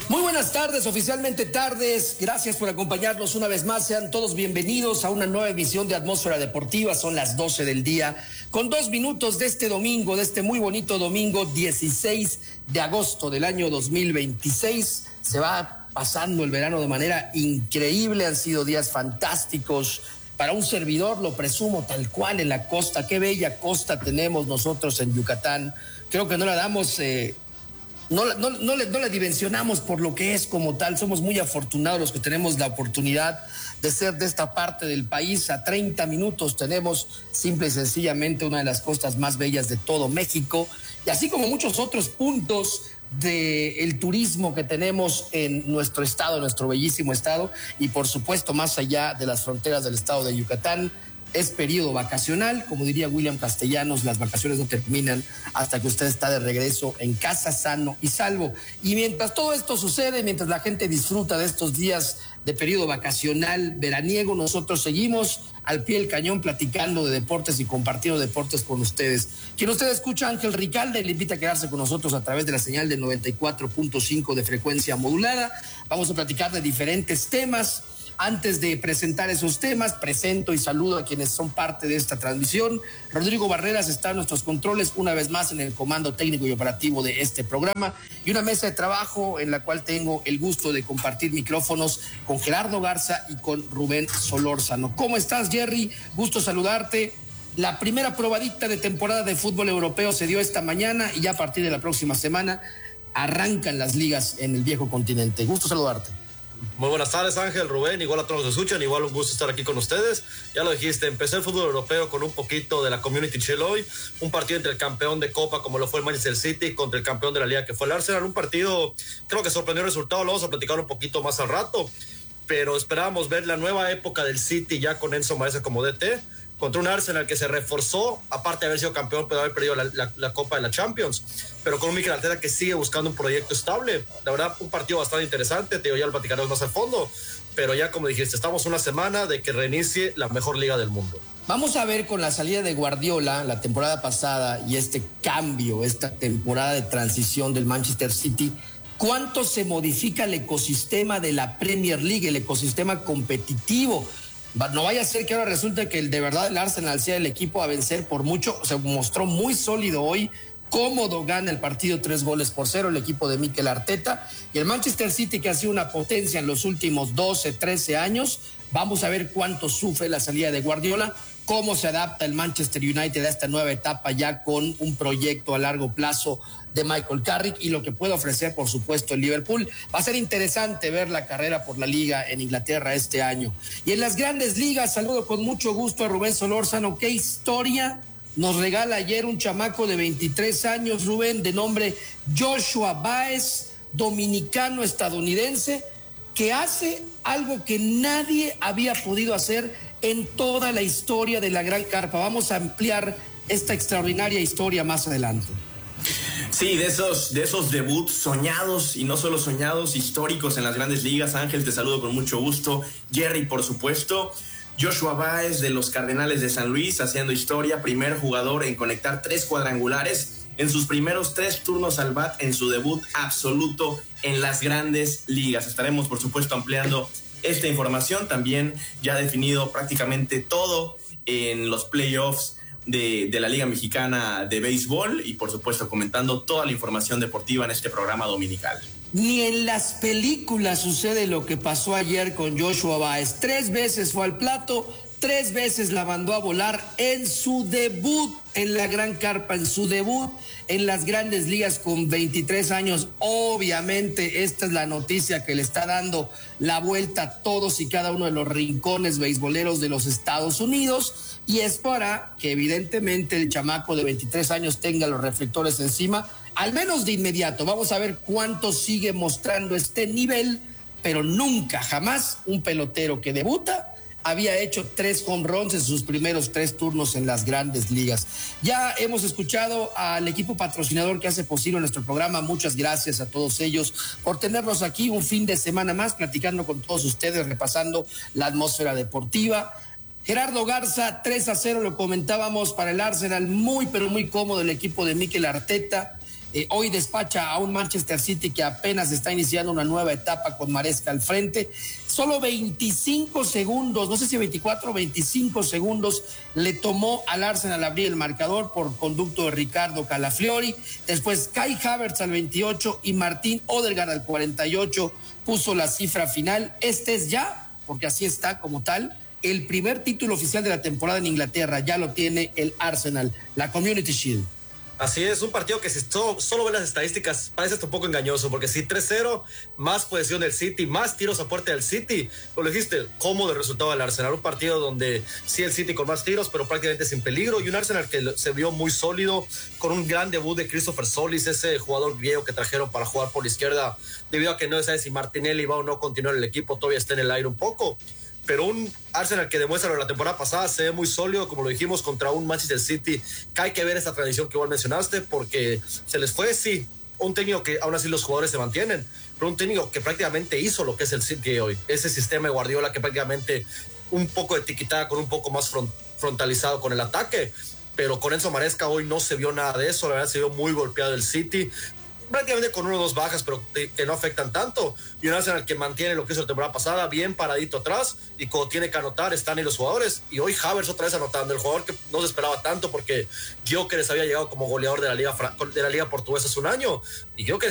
Muy buenas tardes, oficialmente tardes. Gracias por acompañarnos una vez más. Sean todos bienvenidos a una nueva emisión de Atmósfera Deportiva. Son las 12 del día, con 2 minutos de este domingo, de este muy bonito domingo 16 de agosto del año 2026. Se va pasando el verano de manera increíble. Han sido días fantásticos. Para un servidor, lo presumo tal cual en la costa. Qué bella costa tenemos nosotros en Yucatán. Creo que no la damos... No la dimensionamos por lo que es como tal. Somos muy afortunados los que tenemos la oportunidad de ser de esta parte del país. A 30 minutos tenemos simple y sencillamente una de las costas más bellas de todo México, y así como muchos otros puntos del turismo que tenemos en nuestro estado, nuestro bellísimo estado, y por supuesto más allá de las fronteras del estado de Yucatán. Es periodo vacacional, como diría William Castellanos, las vacaciones no terminan hasta que usted está de regreso en casa sano y salvo. Y mientras todo esto sucede, mientras la gente disfruta de estos días de periodo vacacional veraniego, nosotros seguimos al pie del cañón platicando de deportes y compartiendo deportes con ustedes. Quien usted escucha, Ángel Ricalde, le invita a quedarse con nosotros a través de la señal de 94.5 de frecuencia modulada. Vamos a platicar de diferentes temas. Antes de presentar esos temas, presento y saludo a quienes son parte de esta transmisión. Rodrigo Barreras está en nuestros controles, una vez más en el comando técnico y operativo de este programa, y una mesa de trabajo en la cual tengo el gusto de compartir micrófonos con Gerardo Garza y con Rubén Solórzano. ¿Cómo estás, Jerry? Gusto saludarte. La primera probadita de temporada de fútbol europeo se dio esta mañana, y ya a partir de la próxima semana arrancan las ligas en el viejo continente. Gusto saludarte. Muy buenas tardes, Ángel, Rubén, igual a todos los que escuchan, igual un gusto estar aquí con ustedes. Ya lo dijiste, empecé el fútbol europeo con un poquito de la Community Shield hoy, un partido entre el campeón de Copa como lo fue el Manchester City contra el campeón de la Liga que fue el Arsenal, un partido creo que sorprendió el resultado, lo vamos a platicar un poquito más al rato, pero esperábamos ver la nueva época del City ya con Enzo Maresca como DT, contra un Arsenal que se reforzó, aparte de haber sido campeón, pero haber perdido la Copa de la Champions, pero con un Mikel Arteta que sigue buscando un proyecto estable. La verdad, un partido bastante interesante, te digo, ya lo platicaremos más al fondo, pero ya como dijiste, estamos una semana de que reinicie la mejor liga del mundo. Vamos a ver con la salida de Guardiola la temporada pasada y este cambio, esta temporada de transición del Manchester City, cuánto se modifica el ecosistema de la Premier League, el ecosistema competitivo. No vaya a ser que ahora resulte que de verdad el Arsenal sea el equipo a vencer por mucho. Se mostró muy sólido hoy, cómodo, gana el partido 3-0 el equipo de Mikel Arteta, y el Manchester City, que ha sido una potencia en los últimos 12, 13 años, vamos a ver cuánto sufre la salida de Guardiola, cómo se adapta el Manchester United a esta nueva etapa ya con un proyecto a largo plazo de Michael Carrick y lo que puede ofrecer, por supuesto, el Liverpool. Va a ser interesante ver la carrera por la liga en Inglaterra este año. Y en las grandes ligas, saludo con mucho gusto a Rubén Solórzano. ¿Qué historia nos regala ayer un chamaco de 23 años, Rubén, de nombre Joshua Baez, dominicano-estadounidense, que hace algo que nadie había podido hacer en toda la historia de la Gran Carpa? Vamos a ampliar esta extraordinaria historia más adelante. Sí, de esos debuts soñados, y no solo soñados, históricos en las grandes ligas. Ángel, te saludo con mucho gusto. Jerry, por supuesto. Joshua Baez de los Cardenales de San Luis haciendo historia, primer jugador en conectar 3 cuadrangulares en sus primeros 3 turnos al bat en su debut absoluto en las grandes ligas. Estaremos, por supuesto, ampliando esta información. También ya definido prácticamente todo en los playoffs de la Liga Mexicana de Béisbol, y por supuesto comentando toda la información deportiva en este programa dominical. Ni en las películas sucede lo que pasó ayer con Joshua Baez. 3 veces fue al plato, 3 veces la mandó a volar en su debut en la Gran Carpa, en su debut en las grandes ligas con 23 años. Obviamente esta es la noticia que le está dando la vuelta a todos y cada uno de los rincones beisboleros de los Estados Unidos, y es para que evidentemente el chamaco de 23 años tenga los reflectores encima, al menos de inmediato. Vamos a ver cuánto sigue mostrando este nivel, pero nunca, jamás un pelotero que debuta había hecho 3 home runs en sus primeros 3 turnos en las grandes ligas. Ya hemos escuchado al equipo patrocinador que hace posible nuestro programa. Muchas gracias a todos ellos por tenernos aquí un fin de semana más, platicando con todos ustedes, repasando la atmósfera deportiva. Gerardo Garza, 3-0, lo comentábamos para el Arsenal, muy pero muy cómodo el equipo de Mikel Arteta. hoy despacha a un Manchester City que apenas está iniciando una nueva etapa con Maresca al frente. Solo 25 segundos, no sé si 24 o 25 segundos le tomó al Arsenal abrir el marcador por conducto de Ricardo Calafiori. Después Kai Havertz al 28 y Martín Odegaard al 48 puso la cifra final. Este es ya, porque así está como tal, el primer título oficial de la temporada en Inglaterra. Ya lo tiene el Arsenal, la Community Shield. Así es, un partido que si solo ve las estadísticas parece hasta un poco engañoso, porque si 3-0, más posesión del City, más tiros a puerta del City, lo dijiste, cómodo el resultado del Arsenal, un partido donde sí el City con más tiros, pero prácticamente sin peligro, y un Arsenal que se vio muy sólido, con un gran debut de Christopher Solis, ese jugador griego que trajeron para jugar por la izquierda, debido a que no se sabe si Martinelli va o no continuar en el equipo, todavía está en el aire un poco. Pero un Arsenal que demuestra la temporada pasada se ve muy sólido, como lo dijimos, contra un Manchester City, que hay que ver esta tradición que igual mencionaste, porque se les fue, sí, un técnico que aún así los jugadores se mantienen, pero un técnico que prácticamente hizo lo que es el City hoy, ese sistema de Guardiola que prácticamente un poco de tiquitada con un poco más frontalizado con el ataque, pero con Enzo Maresca hoy no se vio nada de eso, la verdad se vio muy golpeado el City, prácticamente con 1 o 2 bajas, pero que no afectan tanto. Y un Arsenal que mantiene lo que hizo la temporada pasada, bien paradito atrás, y cuando tiene que anotar están ahí los jugadores. Y hoy Havertz otra vez anotando, el jugador que no se esperaba tanto, porque Gyökeres había llegado como goleador de la liga portuguesa hace un año, y Gyökeres